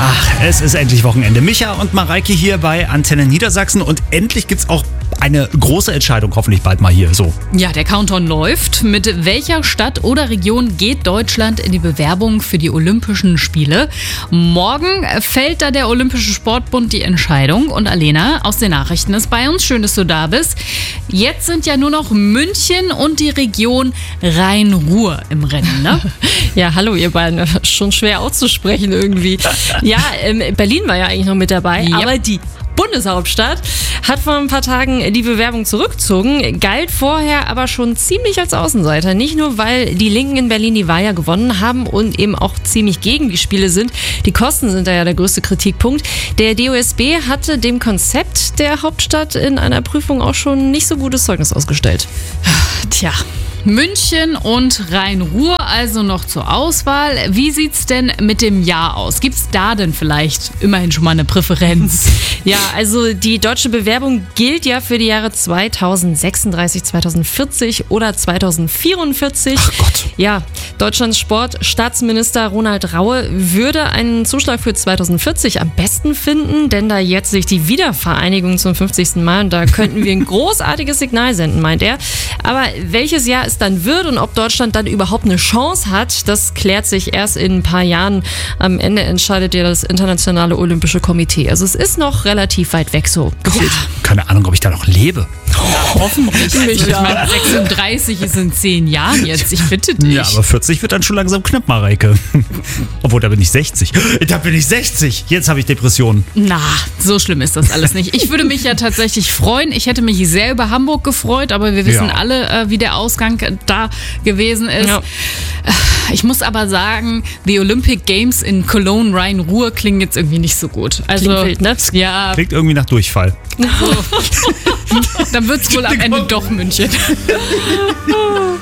Ach, es ist endlich Wochenende. Micha und Mareike hier bei Antenne Niedersachsen und endlich gibt's auch eine große Entscheidung, hoffentlich bald mal hier. So. Ja, der Countdown läuft. Mit welcher Stadt oder Region geht Deutschland in die Bewerbung für die Olympischen Spiele? Morgen fällt da der Olympische Sportbund die Entscheidung. Und Alena aus den Nachrichten ist bei uns. Schön, dass du da bist. Jetzt sind ja nur noch München und die Region Rhein-Ruhr im Rennen, ne? Ja, hallo ihr beiden. Schon schwer auszusprechen irgendwie. Ja, Berlin war ja eigentlich noch mit dabei, Ja. aber die Bundeshauptstadt hat vor ein paar Tagen die Bewerbung zurückgezogen, galt vorher aber schon ziemlich als Außenseiter. Nicht nur, weil die Linken in Berlin die Wahl ja gewonnen haben und eben auch ziemlich gegen die Spiele sind. Die Kosten sind da ja der größte Kritikpunkt. Der DOSB hatte dem Konzept der Hauptstadt in einer Prüfung auch schon nicht so gutes Zeugnis ausgestellt. Tja, München und Rhein-Ruhr also noch zur Auswahl. Wie sieht's denn mit dem Jahr aus? Gibt's da denn vielleicht immerhin schon mal eine Präferenz? Ja, also die deutsche Bewerbung gilt ja für die Jahre 2036, 2040 oder 2044. Ach Gott. Ja, Deutschlands Sportstaatsminister Ronald Raue würde einen Zuschlag für 2040 am besten finden, denn da jetzt sich die Wiedervereinigung zum 50. Mal und da könnten wir ein großartiges Signal senden, meint er. Aber welches Jahr es dann wird und ob Deutschland dann überhaupt eine Chance hat, das klärt sich erst in ein paar Jahren. Am Ende entscheidet ja das Internationale Olympische Komitee. Also es ist noch relativ weit weg so. Ja, Keine Ahnung, ob ich da noch lebe. hoffentlich. Also ich meine, 36 ist in 10 Jahren jetzt. Ich bitte dich. Ja, aber 40 wird dann schon langsam knapp, Mareike. Obwohl, da bin ich 60. Da bin ich 60. Jetzt habe ich Depressionen. Na, so schlimm ist das alles nicht. Ich würde mich ja tatsächlich freuen. Ich hätte mich sehr über Hamburg gefreut, aber wir wissen Ja. alle, wie der Ausgang da gewesen ist. Ja. Ich muss aber sagen, die Olympic Games in Cologne, Rhein-Ruhr klingen jetzt irgendwie nicht so gut. Also, Klingt wild, ne? Ja, Klingt irgendwie nach Durchfall. dann wird es wohl am Ende doch München.